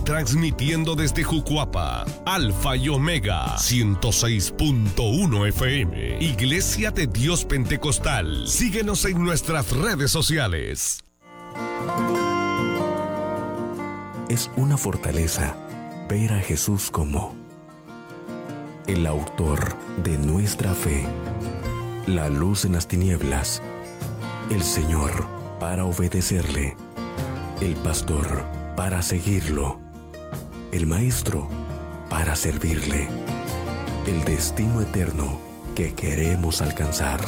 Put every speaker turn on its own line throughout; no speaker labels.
transmitiendo desde Jucuapa, Alfa y Omega, 106.1 FM, Iglesia de Dios Pentecostal. Síguenos en nuestras redes sociales.
Es una fortaleza ver a Jesús como el autor de nuestra fe, la luz en las tinieblas, el Señor para obedecerle, el pastor para seguirlo, el maestro para servirle, el destino eterno que queremos alcanzar.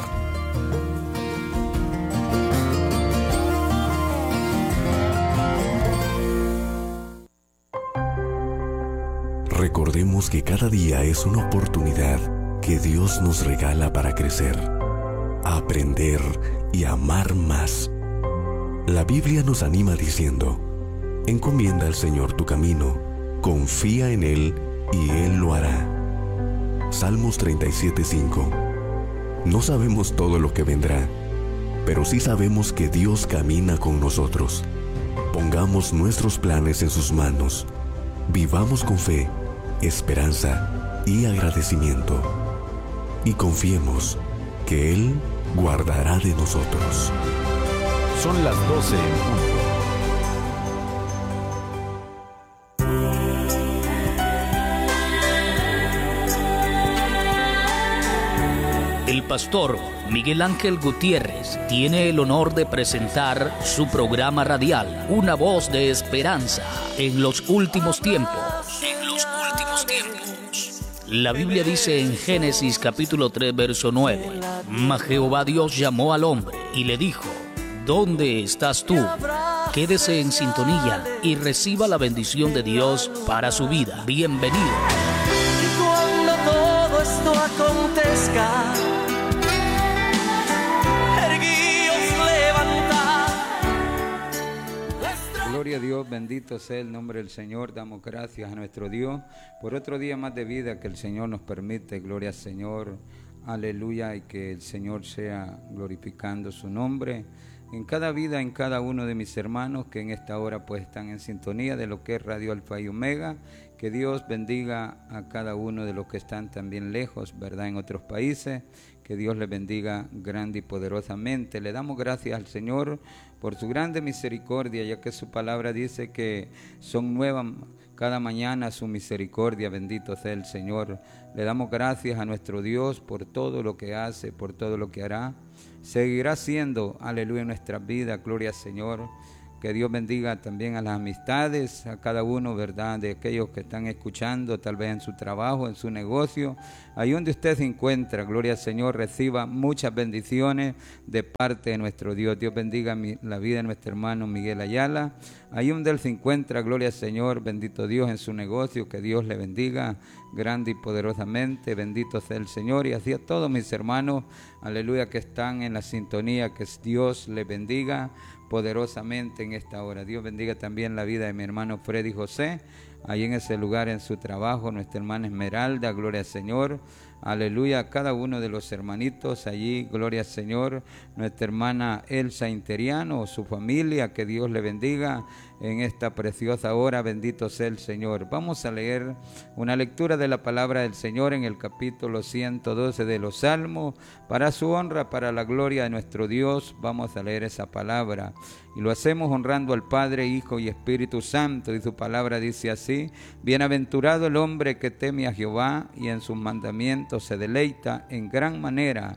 Recordemos que cada día es una oportunidad que Dios nos regala para crecer, aprender y amar más. La Biblia nos anima diciendo: encomienda al Señor tu camino, confía en Él y Él lo hará. Salmos 37:5. No sabemos todo lo que vendrá, pero sí sabemos que Dios camina con nosotros. Pongamos nuestros planes en sus manos. Vivamos con fe, esperanza y agradecimiento. Y confiemos que Él guardará de nosotros.
Son las 12 en punto.
El pastor Miguel Ángel Gutiérrez tiene el honor de presentar su programa radial, Una Voz de Esperanza en los últimos tiempos. La Biblia dice en Génesis capítulo 3, verso 9: Mas Jehová Dios llamó al hombre y le dijo: ¿dónde estás tú? Quédese en sintonía y reciba la bendición de Dios para su vida. Bienvenido.
Y cuando todo esto acontezca, erguíos, levantad.
Gloria a Dios, bendito sea el nombre del Señor. Damos gracias a nuestro Dios por otro día más de vida que el Señor nos permite. Gloria al Señor, aleluya, y que el Señor sea glorificando su nombre en cada vida, en cada uno de mis hermanos que en esta hora pues están en sintonía de lo que es Radio Alfa y Omega. Que Dios bendiga a cada uno de los que están también lejos, ¿verdad?, en otros países. Que Dios les bendiga grande y poderosamente. Le damos gracias al Señor por su grande misericordia, ya que su palabra dice que son nuevas cada mañana su misericordia. Bendito sea el Señor. Le damos gracias a nuestro Dios por todo lo que hace, por todo lo que hará. Seguirá siendo, aleluya, en nuestras vidas. Gloria al Señor. Que Dios bendiga también a las amistades, a cada uno, ¿verdad?, de aquellos que están escuchando, tal vez en su trabajo, en su negocio, ahí donde usted se encuentra. Gloria al Señor, reciba muchas bendiciones de parte de nuestro Dios. Dios bendiga la vida de nuestro hermano Miguel Ayala, ahí donde él se encuentra. Gloria al Señor, bendito Dios, en su negocio. Que Dios le bendiga grande y poderosamente. Bendito sea el Señor. Y así a todos mis hermanos, aleluya, que están en la sintonía. Que Dios les bendiga poderosamente en esta hora. Dios bendiga también la vida de mi hermano Freddy José, ahí en ese lugar, en su trabajo. Nuestra hermana Esmeralda, gloria al Señor, aleluya, cada uno de los hermanitos allí, gloria al Señor. Nuestra hermana Elsa Interiano, su familia, que Dios le bendiga en esta preciosa hora. Bendito sea el Señor. Vamos a leer una lectura de la palabra del Señor en el capítulo 112 de los Salmos. Para su honra, para la gloria de nuestro Dios, vamos a leer esa palabra. Y lo hacemos honrando al Padre, Hijo y Espíritu Santo. Y su palabra dice así: bienaventurado el hombre que teme a Jehová y en sus mandamientos se deleita en gran manera.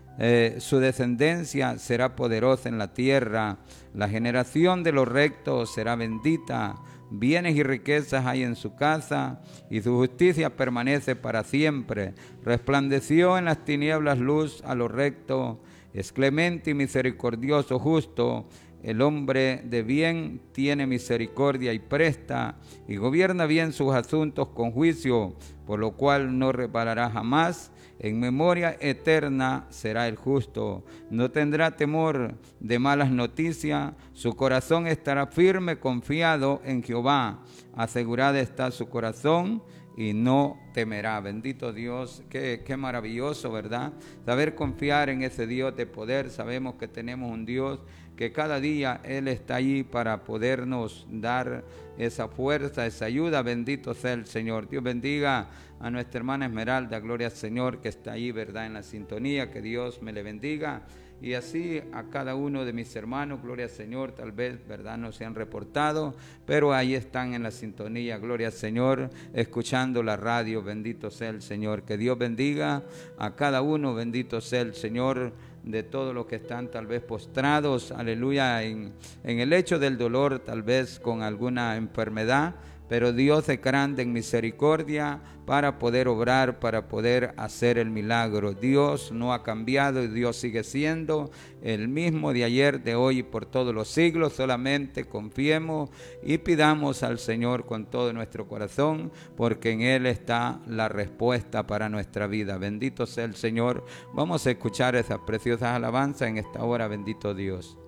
Su descendencia será poderosa en la tierra. La generación de los rectos será bendita. Bienes y riquezas hay en su casa, y su justicia permanece para siempre. Resplandeció en las tinieblas luz a los rectos. Es clemente y misericordioso, justo. El hombre de bien tiene misericordia y presta, y gobierna bien sus asuntos con juicio, por lo cual no reparará jamás. En memoria eterna será el justo. No tendrá temor de malas noticias. Su corazón estará firme, confiado en Jehová. Asegurada está su corazón y no temerá. Bendito Dios, qué maravilloso, ¿verdad? Saber confiar en ese Dios de poder. Sabemos que tenemos un Dios que cada día Él está ahí para podernos dar esa fuerza, esa ayuda. Bendito sea el Señor. Dios bendiga a nuestra hermana Esmeralda, gloria al Señor, que está ahí, ¿verdad?, en la sintonía. Que Dios me le bendiga. Y así a cada uno de mis hermanos, gloria al Señor, tal vez, ¿verdad?, no se han reportado, pero ahí están en la sintonía, gloria al Señor, escuchando la radio. Bendito sea el Señor. Que Dios bendiga a cada uno, bendito sea el Señor, de todos los que están tal vez postrados, aleluya, en el hecho del dolor, tal vez con alguna enfermedad. Pero Dios es grande en misericordia para poder obrar, para poder hacer el milagro. Dios no ha cambiado y Dios sigue siendo el mismo de ayer, de hoy y por todos los siglos. Solamente confiemos y pidamos al Señor con todo nuestro corazón, porque en Él está la respuesta para nuestra vida. Bendito sea el Señor. Vamos a escuchar esas preciosas alabanzas en esta hora. Bendito Dios.